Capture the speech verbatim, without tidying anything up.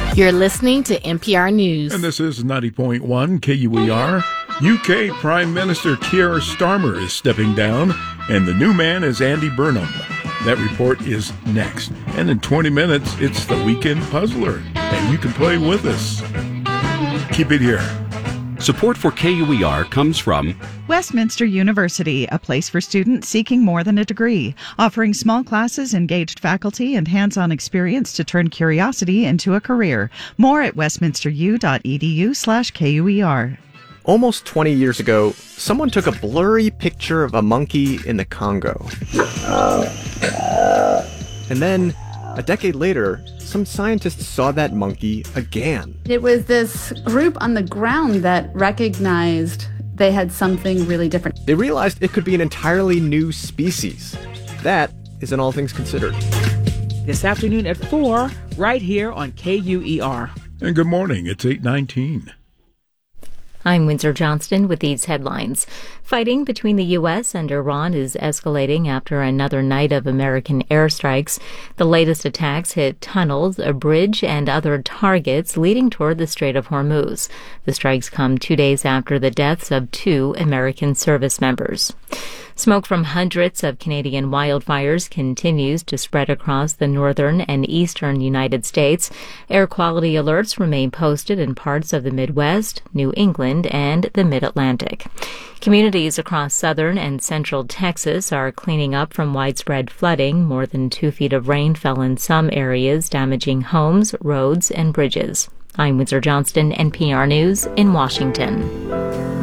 You're listening to N P R News. And this is ninety point one K U E R. U K Prime Minister Keir Starmer is stepping down, and the new man is Andy Burnham. That report is next. And in twenty minutes, it's the Weekend Puzzler, and you can play with us. Keep it here. Support for K U E R comes from Westminster University, a place for students seeking more than a degree, offering small classes, engaged faculty, and hands-on experience to turn curiosity into a career. More at westminsteru.edu slash KUER. Almost twenty years ago, someone took a blurry picture of a monkey in the Congo. And then, a decade later, some scientists saw that monkey again. It was this group on the ground that recognized they had something really different. They realized it could be an entirely new species. That is in All Things Considered. This afternoon at four, right here on K U E R. And good morning, it's eight nineteen. I'm Windsor Johnston with these headlines. Fighting between the U S and Iran is escalating after another night of American airstrikes. The latest attacks hit tunnels, a bridge, and other targets leading toward the Strait of Hormuz. The strikes come two days after the deaths of two American service members. Smoke from hundreds of Canadian wildfires continues to spread across the northern and eastern United States. Air quality alerts remain posted in parts of the Midwest, New England, and the Mid-Atlantic. Communities across southern and central Texas are cleaning up from widespread flooding. More than two feet of rain fell in some areas, damaging homes, roads, and bridges. I'm Windsor Johnston, N P R News in Washington.